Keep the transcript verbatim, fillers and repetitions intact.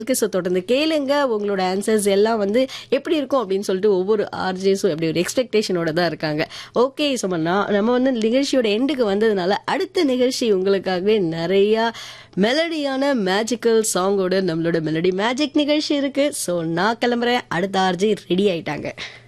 Okay. So தொடர்ந்து கேளுங்க. உங்களோட ஆன்சர்ஸ் எல்லாம் வந்து எப்படி இருக்கும் அப்படின்னு சொல்லிட்டு ஒவ்வொரு ஆர்ஜேஸும் எப்படி ஒரு எக்ஸ்பெக்டேஷனோட தான் இருக்காங்க. ஓகே. ஸோ நான் நம்ம வந்து நிகழ்ச்சியோட எண்டுக்கு வந்ததுனால அடுத்த நிகழ்ச்சி உங்களுக்காகவே நிறைய மெலடியான மேஜிக்கல் சாங்கோட நம்மளோட மெலடி மேஜிக் நிகழ்ச்சி இருக்கு. ஸோ நான் கிளம்புறேன். அடுத்த ஆர்ஜி ரெடி ஆயிட்டாங்க.